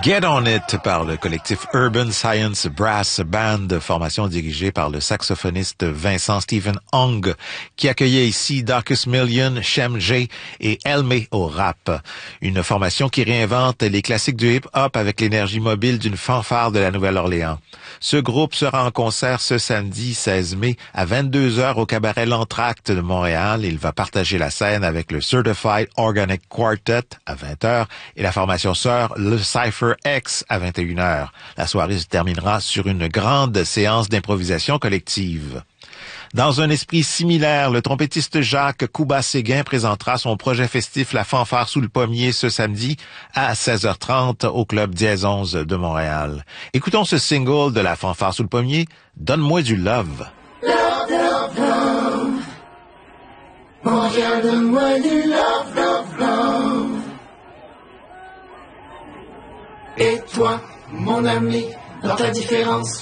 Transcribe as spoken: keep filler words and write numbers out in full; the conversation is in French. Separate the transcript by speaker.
Speaker 1: Get On It par le collectif Urban Science Brass Band, formation dirigée par le saxophoniste Vincent Stephen Hong, qui accueillait ici Darkus Million, Shem J et Elmé au rap. Une formation qui réinvente les classiques du hip-hop avec l'énergie mobile d'une fanfare de la Nouvelle-Orléans. Ce groupe sera en concert ce samedi seize mai à vingt-deux heures au cabaret L'Entracte de Montréal. Il va partager la scène avec le Certified Organic Quartet à vingt heures et la formation sœur Le Cypher X à vingt et une heures. La soirée se terminera sur une grande séance d'improvisation collective. Dans un esprit similaire, le trompettiste Jacques Couba-Séguin présentera son projet festif La Fanfare sous le pommier ce samedi à seize heures trente au Club Dièse onze de Montréal. Écoutons ce single de La Fanfare sous le pommier, Donne-moi du love.
Speaker 2: Love, love, love. Mon Dieu, donne-moi du love, love, love. Et toi, mon ami, dans ta différence,